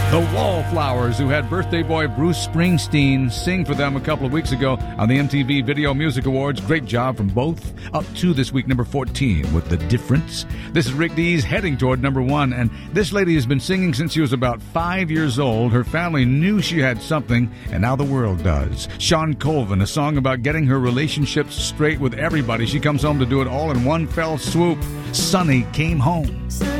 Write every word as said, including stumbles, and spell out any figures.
The Wallflowers, who had birthday boy Bruce Springsteen sing for them a couple of weeks ago on the M T V Video Music Awards. Great job from both. Up to this week, number fourteen, with The Difference. This is Rick Dees heading toward number one, and this lady has been singing since she was about five years old. Her family knew she had something, and now the world does. Sean Colvin, a song about getting her relationships straight with everybody. She comes home to do it all in one fell swoop. Sonny Came Home.